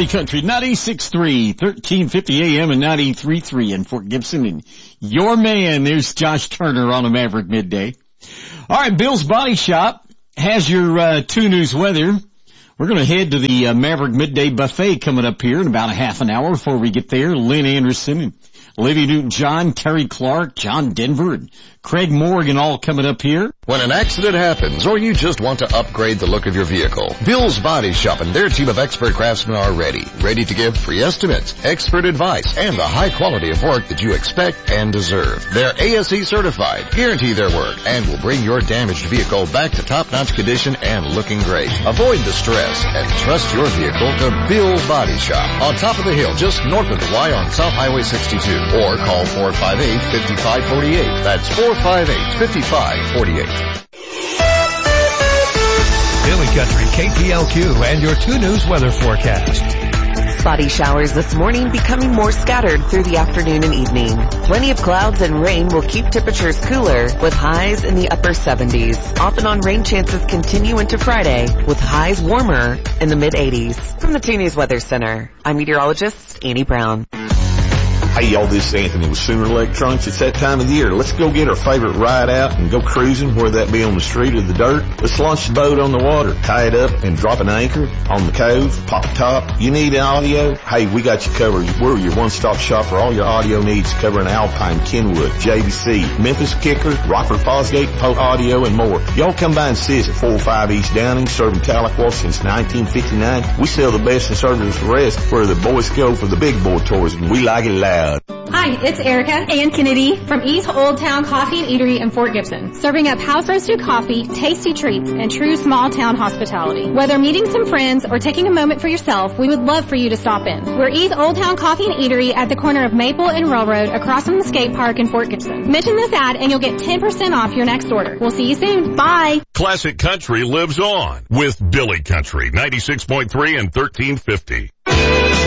Billy Country, 96.3, 1350 AM and 93.3 in Fort Gibson. And your man, there's Josh Turner on a Maverick Midday. All right, Bill's Body Shop has your 2 News weather. We're going to head to the Maverick Midday Buffet coming up here in about a half an hour. Before we get there, Lynn Anderson and Olivia Newton-John, Terry Clark, John Denver, and Craig Morgan all coming up here. When an accident happens or you just want to upgrade the look of your vehicle, Bill's Body Shop and their team of expert craftsmen are ready to give free estimates, expert advice, and the high quality of work that you expect and deserve. They're ASE certified, guarantee their work, and will bring your damaged vehicle back to top-notch condition and looking great. Avoid the stress and trust your vehicle to Bill's Body Shop on top of the hill just north of the Y on South Highway 62, or call 458-5548. That's 458-5548. Billy Country, KPLQ, and your 2 News weather forecast. Spotty showers this morning, becoming more scattered through the afternoon and evening. Plenty of clouds and rain will keep temperatures cooler, with highs in the upper 70s. Off and on rain chances continue into Friday, with highs warmer in the mid-80s. From the 2 News Weather Center, I'm meteorologist Annie Brown. Hey y'all, this is Anthony with Sooner Electronics. It's that time of the year. Let's go get our favorite ride out and go cruising, whether that be on the street or the dirt. Let's launch the boat on the water, tie it up, and drop an anchor on the cove, pop a top. You need audio? Hey, we got you covered. We're your one-stop shop for all your audio needs, covering Alpine, Kenwood, JVC, Memphis Kicker, Rockford Fosgate, Polk Audio, and more. Y'all come by and see us at 405 East Downing, serving Tahlequah since 1959. We sell the best and service the rest, where the boys go for the big boy tours, and we like it loud. Hi, it's Erica and Kennedy from East Old Town Coffee and Eatery in Fort Gibson, serving up house-roasted coffee, tasty treats, and true small-town hospitality. Whether meeting some friends or taking a moment for yourself, we would love for you to stop in. We're East Old Town Coffee and Eatery at the corner of Maple and Railroad, across from the skate park in Fort Gibson. Mention this ad and you'll get 10% off your next order. We'll see you soon. Bye. Classic Country lives on with Billy Country, 96.3 and 1350.